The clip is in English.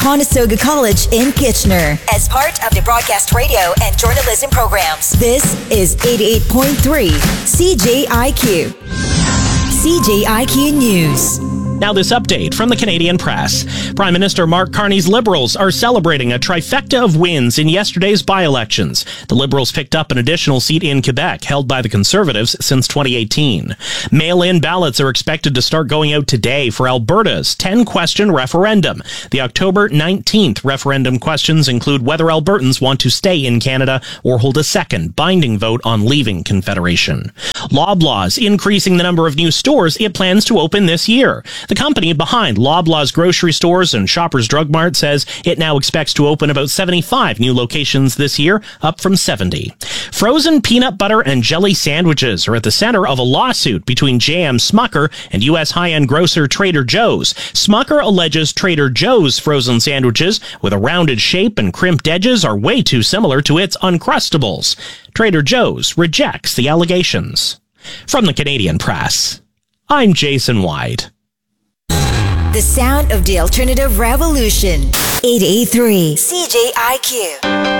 Conestoga College in Kitchener. As part of the broadcast radio and journalism programs, this is 88.3 CJIQ. CJIQ News. Now this update from the Canadian Press. Prime Minister Mark Carney's Liberals are celebrating a trifecta of wins in yesterday's by-elections. The Liberals picked up an additional seat in Quebec, held by the Conservatives since 2018. Mail-in ballots are expected to start going out today for Alberta's 10-question referendum. The October 19th referendum questions include whether Albertans want to stay in Canada or hold a second binding vote on leaving Confederation. Loblaws increasing the number of new stores it plans to open this year. The company behind Loblaws grocery stores and Shoppers Drug Mart says it now expects to open about 75 new locations this year, up from 70. Frozen peanut butter and jelly sandwiches are at the center of a lawsuit between J.M. Smucker and U.S. high-end grocer Trader Joe's. Smucker alleges Trader Joe's frozen sandwiches with a rounded shape and crimped edges are way too similar to its Uncrustables. Trader Joe's rejects the allegations. From the Canadian Press, I'm Jason White. The sound of the alternative revolution. 88.3 CJIQ.